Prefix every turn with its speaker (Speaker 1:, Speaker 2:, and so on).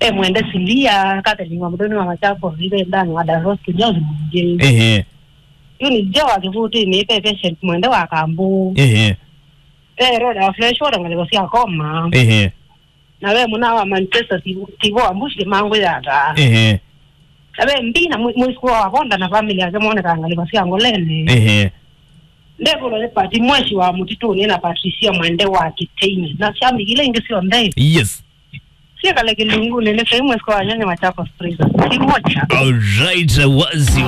Speaker 1: mwende silia kata lingwa mdoni wa Machakos ile ndani wa Daroski jozi mje yuni jawa kivuti ni patient mwende wa Kambu road of flesh water ngale kosia koma na we muna wa Manchester tivo ambushi mango yata abe mbina mwisiko wa honda na familia yake muone kangale kosia ngolene ndeko le pati mweshi wa mutituni na Patricia mwende wa Kiteini na chami ile ingesio ndai
Speaker 2: yes
Speaker 1: Sia kale kilungu nene sehemu kwa nyanya Machakos prison. Si moja.
Speaker 2: All right, wazi